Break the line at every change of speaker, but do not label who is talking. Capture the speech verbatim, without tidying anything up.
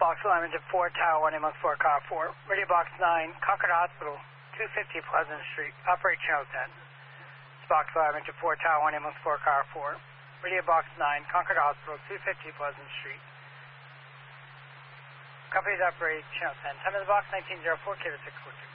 Box alignment to four, Tower one, Ambulance four, car four. Radio Box nine, Concord Hospital, two fifty Pleasant Street. Operate channel ten. Box alignment to four, Tower one, Ambulance four, car four. Radio Box nine, Concord Hospital, two fifty Pleasant Street. Companies operate channel ten. Time of the box, nineteen oh four, K to six four two.